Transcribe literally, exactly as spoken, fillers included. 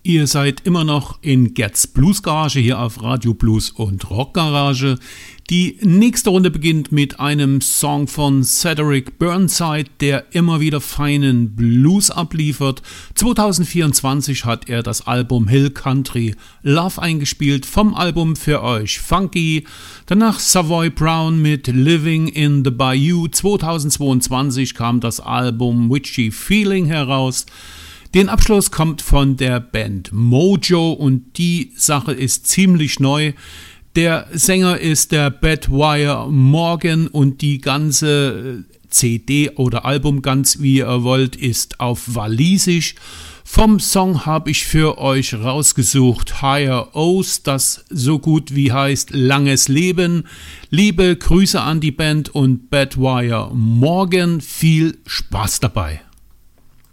Ihr seid immer noch in Gerds Blues Garage hier auf Radio Blues und Rock Garage. Die nächste Runde beginnt mit einem Song von Cedric Burnside, der immer wieder feinen Blues abliefert. zwanzig vierundzwanzig hat er das Album Hill Country Love eingespielt, vom Album für euch Funky. Danach Savoy Brown mit Living in the Bayou. zwanzig zweiundzwanzig kam das Album Witchy Feeling heraus. Den Abschluss kommt von der Band Mojo und die Sache ist ziemlich neu. Der Sänger ist der Bedwire Morgan und die ganze C D oder Album, ganz wie ihr wollt, ist auf Walisisch. Vom Song habe ich für euch rausgesucht Higher Oath, das so gut wie heißt Langes Leben. Liebe Grüße an die Band und Bedwire Morgan, viel Spaß dabei.